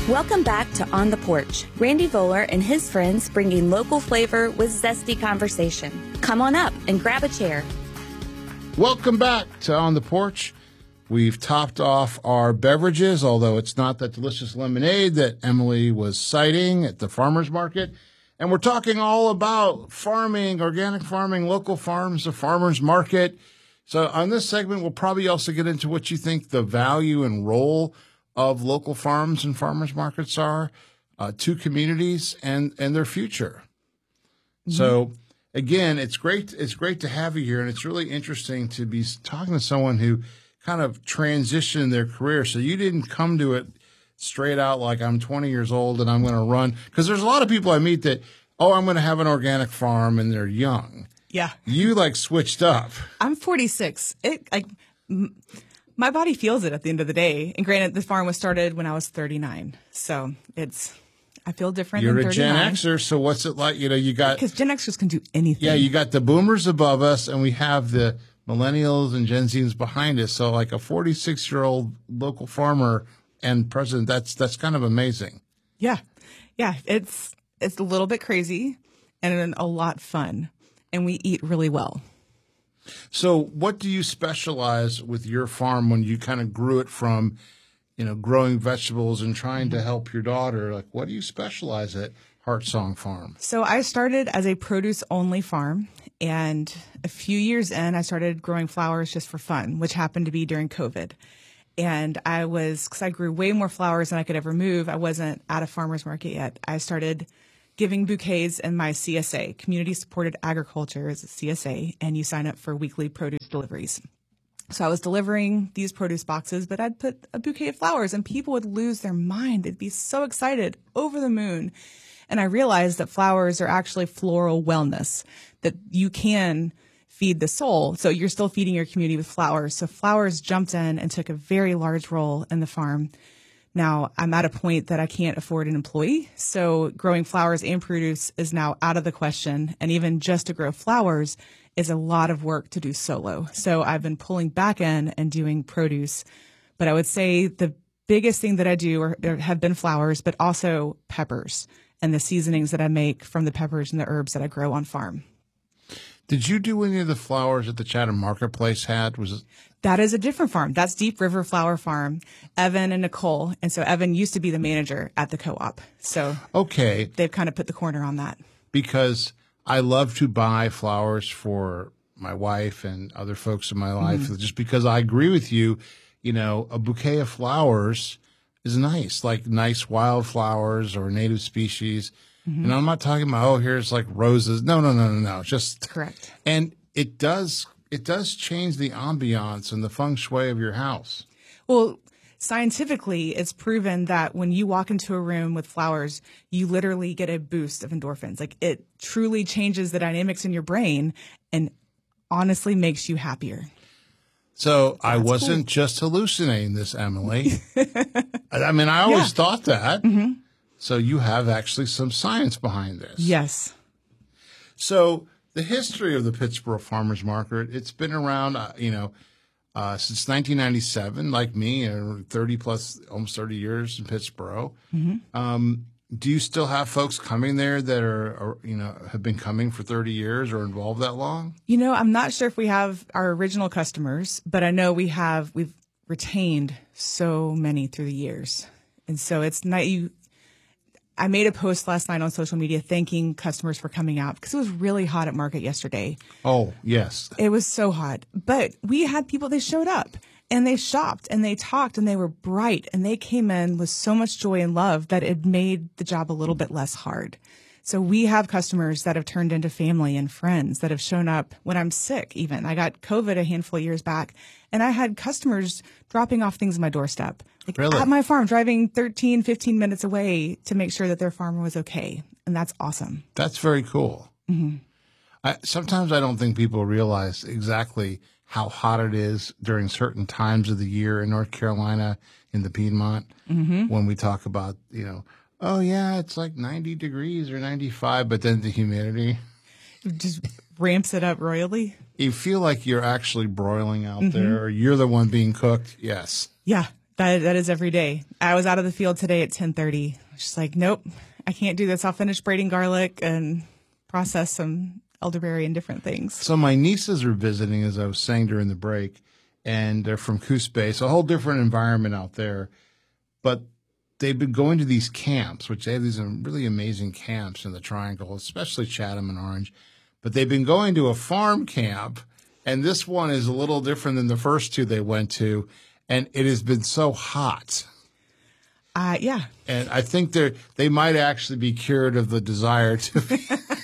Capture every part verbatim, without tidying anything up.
Welcome back to On the Porch. Randy Voller and his friends bringing local flavor with zesty conversation. Come on up and grab a chair. Welcome back to On the Porch. We've topped off our beverages, although it's not that delicious lemonade that Emily was citing at the farmer's market. And we're talking all about farming, organic farming, local farms, the farmer's market. So on this segment, we'll probably also get into what you think the value and role of local farms and farmers markets are uh, to communities and, and their future. Mm-hmm. So again, it's great. It's great to have you here, and it's really interesting to be talking to someone who kind of transitioned their career. So you didn't come to it straight out like I'm twenty years old and I'm going to run, because there's a lot of people I meet that, oh, I'm going to have an organic farm, and they're young. Yeah, you like switched up. I'm forty-six. It like. M- My body feels it at the end of the day. And granted, the farm was started when I was thirty-nine. So it's, I feel different You're than a thirty-nine. Gen Xer, so what's it like? You know, you got... Because Gen Xers can do anything. Yeah, you got the boomers above us, and we have the millennials and Gen Zs behind us. So like a forty-six-year-old local farmer and president, that's that's kind of amazing. Yeah. Yeah, it's it's a little bit crazy and a lot fun. And we eat really well. So what do you specialize with your farm when you kind of grew it from, you know, growing vegetables and trying to help your daughter? Like, what do you specialize at Heartsong Farm? So I started as a produce-only farm, and a few years in, I started growing flowers just for fun, which happened to be during COVID. And I was, because I grew way more flowers than I could ever move, I wasn't at a farmer's market yet. I started giving bouquets in my C S A, Community Supported Agriculture, is a C S A, and you sign up for weekly produce deliveries. So I was delivering these produce boxes, but I'd put a bouquet of flowers, and people would lose their mind. They'd be so excited, over the moon. And I realized that flowers are actually floral wellness, that you can feed the soul. So you're still feeding your community with flowers. So flowers jumped in and took a very large role in the farm. Now, I'm at a point that I can't afford an employee, so growing flowers and produce is now out of the question. And even just to grow flowers is a lot of work to do solo. So I've been pulling back in and doing produce. But I would say the biggest thing that I do are, are, have been flowers, but also peppers and the seasonings that I make from the peppers and the herbs that I grow on farm. Did you do any of the flowers that the Chatham Marketplace had? Was it? That is a different farm. That's Deep River Flower Farm, Evan and Nicole. And so Evan used to be the manager at the co-op. So okay, they've kind of put the corner on that. Because I love to buy flowers for my wife and other folks in my life, mm-hmm. just because I agree with you. You know, a bouquet of flowers is nice, like nice wildflowers or native species. Mm-hmm. And I'm not talking about, oh, here's like roses. No, no, no, no, no. Just correct. And it does it does change the ambiance and the feng shui of your house. Well, scientifically, it's proven that when you walk into a room with flowers, you literally get a boost of endorphins. Like, it truly changes the dynamics in your brain and honestly makes you happier. So That's I wasn't cool. just hallucinating this, Emily. I mean, I always yeah. thought that. Mm-hmm. So you have actually some science behind this. Yes. So the history of the Pittsboro Farmers Market, it's been around, uh, you know, uh, since nineteen ninety-seven, like me, uh, thirty plus, almost thirty years in Pittsboro. Mm-hmm. Um, do you still have folks coming there that are, are, you know, have been coming for thirty years or involved that long? You know, I'm not sure if we have our original customers, but I know we have, we've retained so many through the years. And so it's not, you, I made a post last night on social media thanking customers for coming out because it was really hot at market yesterday. Oh, yes. It was so hot. But we had people, they showed up and they shopped and they talked and they were bright and they came in with so much joy and love that it made the job a little bit less hard. So we have customers that have turned into family and friends that have shown up when I'm sick even. I got COVID a handful of years back and I had customers dropping off things on my doorstep. Like really? At my farm, driving thirteen, fifteen minutes away to make sure that their farmer was okay. And that's awesome. That's very cool. Mm-hmm. I, sometimes I don't think people realize exactly how hot it is during certain times of the year in North Carolina, in the Piedmont, mm-hmm. when we talk about, you know, oh, yeah, it's like ninety degrees or ninety-five, but then the humidity. It just ramps it up royally. You feel like you're actually broiling out mm-hmm. there, or you're the one being cooked. Yes. Yeah. That that is every day. I was out of the field today at ten thirty. Just like, nope, I can't do this. I'll finish braiding garlic and process some elderberry and different things. So my nieces are visiting, as I was saying during the break, and they're from Coos Bay. So a whole different environment out there. But they've been going to these camps, which they have these really amazing camps in the Triangle, especially Chatham and Orange. But they've been going to a farm camp, and this one is a little different than the first two they went to. And it has been so hot. Uh, yeah. And I think they they might actually be cured of the desire to be,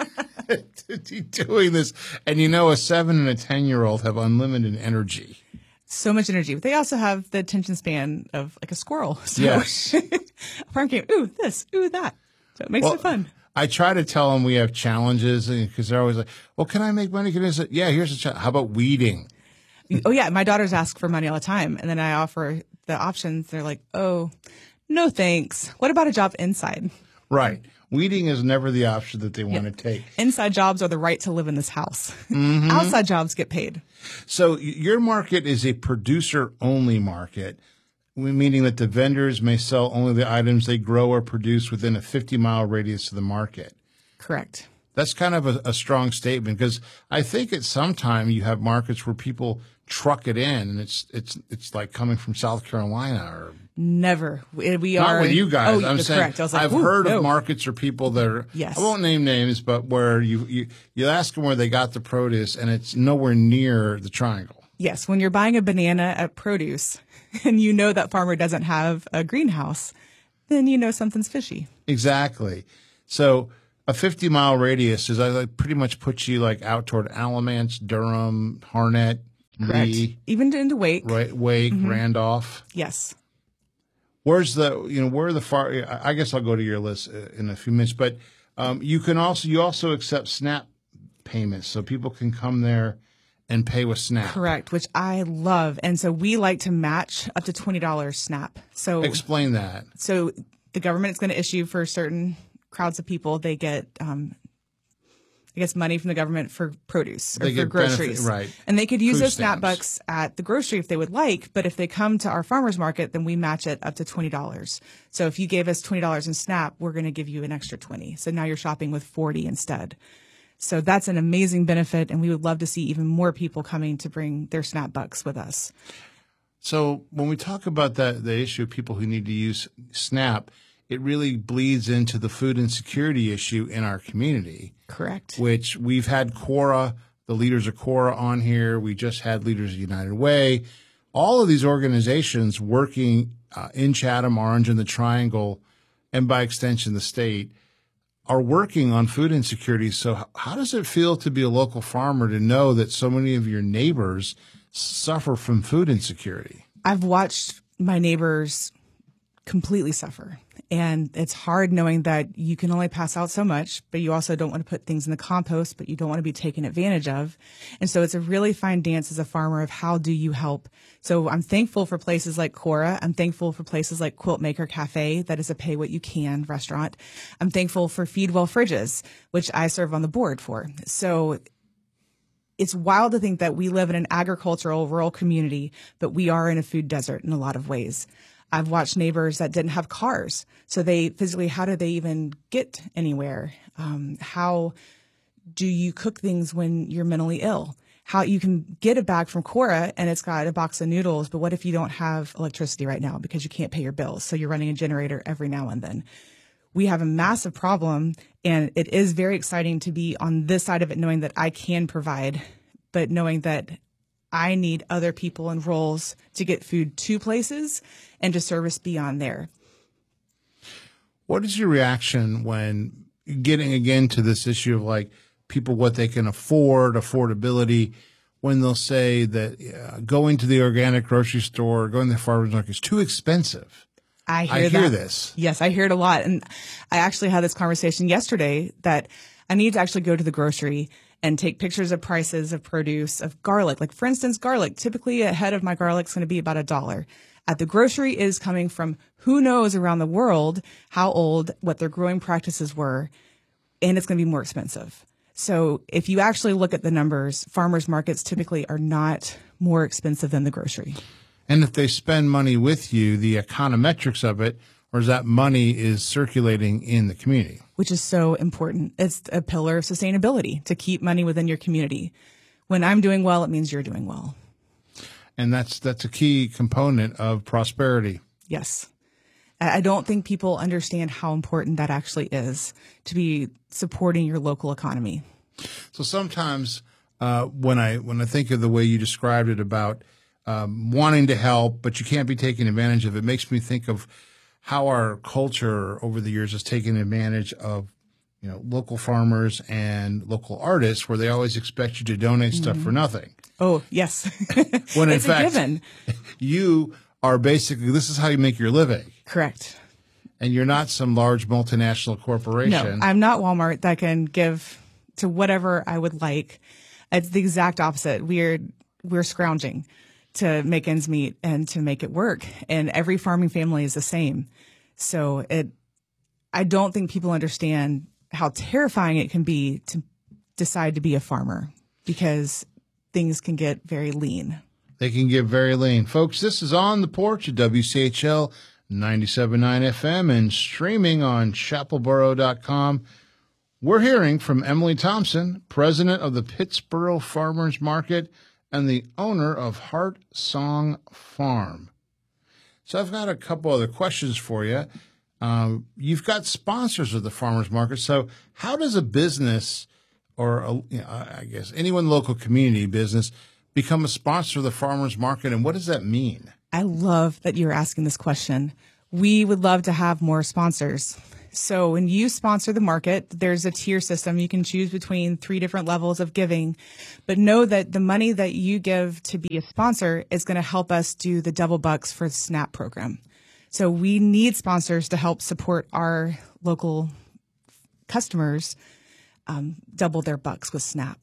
to be doing this. And you know, a seven and a ten-year-old have unlimited energy. So much energy. But they also have the attention span of like a squirrel. So yes. a farm camp, ooh, this, ooh, that. So it makes well, it fun. I try to tell them we have challenges because they're always like, well, can I make money? Can I say, yeah, here's a challenge. How about weeding? Oh, yeah. My daughters ask for money all the time. And then I offer the options. They're like, oh, no, thanks. What about a job inside? Right. Weeding is never the option that they want Yeah. to take. Inside jobs are the right to live in this house. Mm-hmm. Outside jobs get paid. So your market is a producer-only market, meaning that the vendors may sell only the items they grow or produce within a fifty-mile radius of the market. Correct. That's kind of a, a strong statement because I think at some time you have markets where people truck it in, and it's it's it's like coming from South Carolina or Never. We we not are with you guys. Oh, I'm you're saying correct. I was like, I've ooh, heard no. of markets or people that are. Yes. I won't name names, but where you you you ask them where they got the produce, and it's nowhere near the Triangle. Yes, when you're buying a banana at produce, and you know that farmer doesn't have a greenhouse, then you know something's fishy. Exactly. So a fifty mile radius is I like pretty much puts you like out toward Alamance, Durham, Harnett, Correct. Lee, Even into Wake. right, Wake, Mm-hmm. Randolph. Yes. Where's the, you know, where are the far, I guess I'll go to your list uh, in a few minutes, but um, you can also, you also accept SNAP payments. So people can come there and pay with SNAP. Correct, which I love. And so we like to match up to twenty dollars SNAP. So Explain that. so the government is going to issue for certain crowds of people. They get, um, I guess, money from the government for produce or They for get groceries. benefit- right. And they could use Food those SNAP stamps. bucks at the grocery if they would like. But if they come to our farmers market, then we match it up to twenty dollars. So if you gave us twenty dollars in SNAP, we're going to give you an extra twenty. So now you're shopping with forty instead. So that's an amazing benefit. And we would love to see even more people coming to bring their SNAP bucks with us. So when we talk about that, the issue of people who need to use SNAP, it really bleeds into the food insecurity issue in our community. Correct. Which we've had Cora, the leaders of Cora on here. We just had leaders of United Way. All of these organizations working uh, in Chatham, Orange, and the Triangle, and by extension the state, are working on food insecurity. So how does it feel to be a local farmer to know that so many of your neighbors suffer from food insecurity? I've watched my neighbors completely suffer. And it's hard knowing that you can only pass out so much, but you also don't want to put things in the compost, but you don't want to be taken advantage of. And so it's a really fine dance as a farmer of how do you help? So I'm thankful for places like Cora. I'm thankful for places like Quilt Maker Cafe, that is a pay what you can restaurant. I'm thankful for Feed Well Fridges, which I serve on the board for. So it's wild to think that we live in an agricultural rural community, but we are in a food desert in a lot of ways. I've watched neighbors that didn't have cars. So they physically, how do they even get anywhere? Um, how do you cook things when you're mentally ill? How you can get a bag from Cora and it's got a box of noodles, but what if you don't have electricity right now because you can't pay your bills? So you're running a generator every now and then. We have a massive problem, and it is very exciting to be on this side of it, knowing that I can provide, but knowing that I need other people and roles to get food to places and to service beyond there. What is your reaction when getting again to this issue of like people, what they can afford, affordability, when they'll say that uh, going to the organic grocery store, going to the farmer's market is too expensive? I hear, I hear that. this. Yes, I hear it a lot. And I actually had this conversation yesterday that I need to actually go to the grocery and take pictures of prices of produce, of garlic. Like, for instance, garlic. Typically, a head of my garlic is going to be about a dollar. At the grocery is coming from who knows around the world how old, what their growing practices were, and it's going to be more expensive. So if you actually look at the numbers, farmers markets typically are not more expensive than the grocery. And if they spend money with you, the econometrics of it, or is that money is circulating in the community? Which is so important. It's a pillar of sustainability to keep money within your community. When I'm doing well, it means you're doing well. And that's that's a key component of prosperity. Yes. I don't think people understand how important that actually is to be supporting your local economy. So sometimes uh, when I when I think of the way you described it about um, wanting to help, but you can't be taking advantage of it, makes me think of how our culture over the years has taken advantage of, you know, local farmers and local artists, where they always expect you to donate mm-hmm. stuff for nothing. Oh, yes. When in it's fact, a given. You are basically, this is how you make your living. Correct. And you're not some large multinational corporation. No, I'm not Walmart that can give to whatever I would like. It's the exact opposite. We're we're scrounging to make ends meet and to make it work. And every farming family is the same. So it, I don't think people understand how terrifying it can be to decide to be a farmer, because things can get very lean. They can get very lean. Folks, this is On the Porch at W C H L ninety-seven point nine F M and streaming on chapel boro dot com. We're hearing from Emily Thompson, president of the Pittsboro Farmers Market and the owner of Heart Song Farm. So I've got a couple other questions for you. Um, you've got sponsors of the farmers market. So how does a business or, a, you know, I guess anyone local community business become a sponsor of the farmers market, and what does that mean? I love that you're asking this question. We would love to have more sponsors. So when you sponsor the market, there's a tier system. You can choose between three different levels of giving, but know that the money that you give to be a sponsor is going to help us do the double bucks for the SNAP program. So we need sponsors to help support our local customers um, double their bucks with SNAP.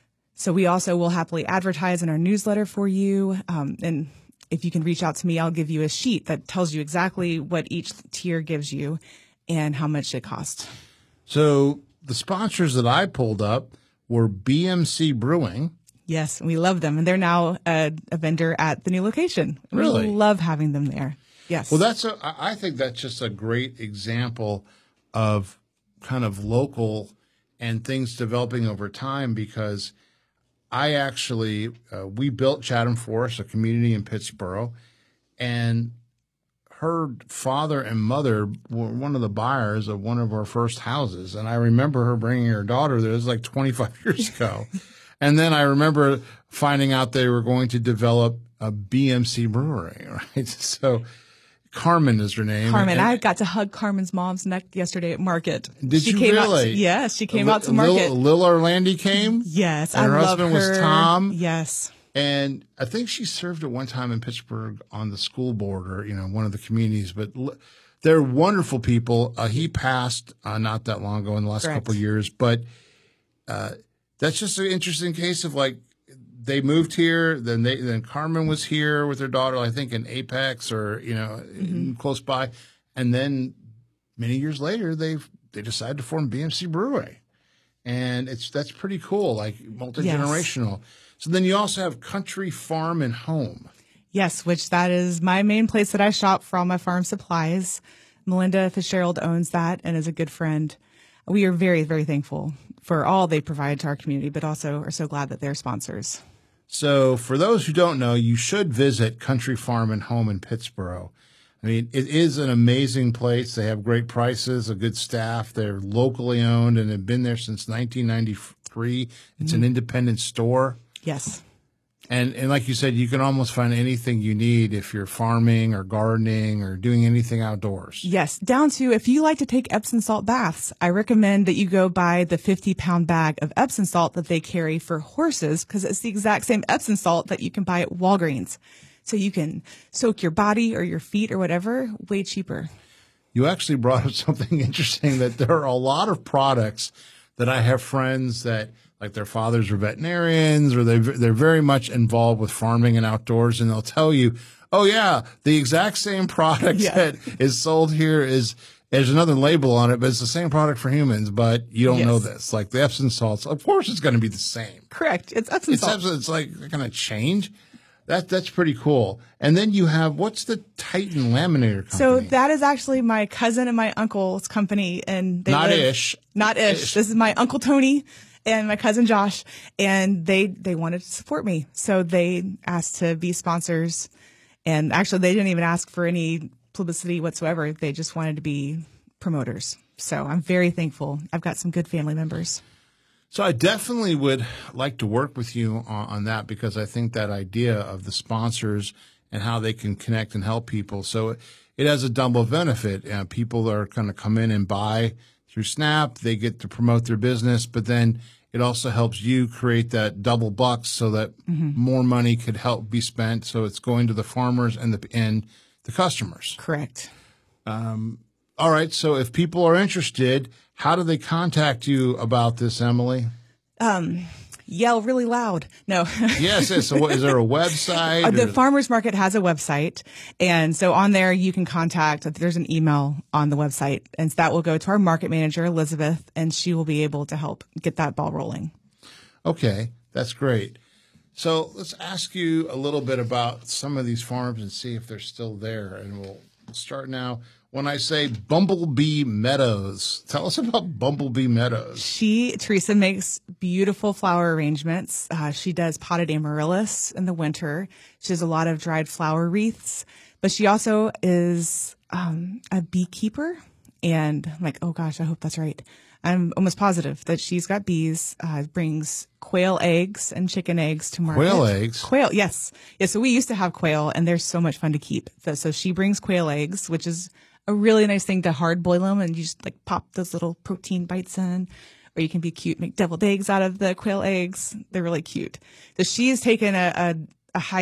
So we also will happily advertise in our newsletter for you. Um, and if you can reach out to me, I'll give you a sheet that tells you exactly what each tier gives you and how much it costs. So the sponsors that I pulled up were B M C Brewing. Yes, we love them. And they're now a, a vendor at the new location. Really? We love having them there. Yes. Well, that's a, I think that's just a great example of kind of local and things developing over time, because I actually, uh, we built Chatham Forest, a community in Pittsboro, and her father and mother were one of the buyers of one of our first houses. And I remember her bringing her daughter there. It was like twenty-five years ago. And then I remember finding out they were going to develop a B M C brewery, right? So Carmen is her name. Carmen. And, I got to hug Carmen's mom's neck yesterday at market. Did she you came really? Out, yes, she came Lil, out to market. Lil, Lil Orlandi came? Yes, and I her love husband her. was Tom. Yes. And I think she served at one time in Pittsburgh on the school board, or, you know, one of the communities. But l- they're wonderful people. Uh, he passed uh, not that long ago, in the last Correct. couple of years. But uh, that's just an interesting case of, like, they moved here. Then they then Carmen was here with her daughter, I think, in Apex or, you know, mm-hmm. close by. And then many years later, they they decided to form B M C Brewery. And it's that's pretty cool, like multi-generational. Yes. So then you also have Country Farm and Home. Yes, which that is my main place that I shop for all my farm supplies. Melinda Fitzgerald owns that and is a good friend. We are very, very thankful for all they provide to our community, but also are so glad that they're sponsors. So for those who don't know, you should visit Country Farm and Home in Pittsboro. I mean, it is an amazing place. They have great prices, a good staff. They're locally owned and have been there since nineteen ninety-three. It's mm-hmm. an independent store. Yes. And and like you said, you can almost find anything you need if you're farming or gardening or doing anything outdoors. Yes, down to if you like to take Epsom salt baths, I recommend that you go buy the fifty pound bag of Epsom salt that they carry for horses, because it's the exact same Epsom salt that you can buy at Walgreens. So you can soak your body or your feet or whatever way cheaper. You actually brought up something interesting, that there are a lot of products that I have friends that, like, their fathers are veterinarians, or they they're very much involved with farming and outdoors, and they'll tell you, oh yeah, the exact same product yeah. that is sold here is there's another label on it, but it's the same product for humans, but you don't yes. know this. Like the Epsom salts, of course it's going to be the same. Correct. It's Epsom it's salt. Epsom, it's like going to change. That that's pretty cool. And then you have, what's the Titan Laminator company? So that is actually my cousin and my uncle's company, and they not live, Ish. Not Ish. Ish. This is my Uncle Tony and my cousin Josh, and they they wanted to support me, so they asked to be sponsors. And actually, they didn't even ask for any publicity whatsoever. They just wanted to be promoters. So I'm very thankful. I've got some good family members. So I definitely would like to work with you on, on that, because I think that idea of the sponsors and how they can connect and help people. So it, it has a double benefit. Uh, people are going to come in and buy through Snap. They get to promote their business, but then it also helps you create that double bucks so that mm-hmm. more money could help be spent. So it's going to the farmers and the and the customers. Correct. Um, all right. So if people are interested, how do they contact you about this, Emily? Um, yell really loud. No. Yes. yes. So what, is there a website? Uh, the or? Farmers Market has a website. And so on there you can contact, there's an email on the website, and that will go to our market manager, Elizabeth, and she will be able to help get that ball rolling. Okay. That's great. So let's ask you a little bit about some of these farms and see if they're still there. And we'll start now. When I say Bumblebee Meadows, tell us about Bumblebee Meadows. She, Teresa, makes beautiful flower arrangements. Uh, she does potted amaryllis in the winter. She does a lot of dried flower wreaths, but she also is um, a beekeeper. And I'm like, oh gosh, I hope that's right. I'm almost positive that she's got bees, uh, brings quail eggs and chicken eggs to market. Quail eggs? Quail, yes. Yeah, so we used to have quail, and they're so much fun to keep. So, so she brings quail eggs, which is a really nice thing to hard boil them, and you just like pop those little protein bites in, or you can be cute, make deviled eggs out of the quail eggs. They're really cute. So she's taken a, a, a high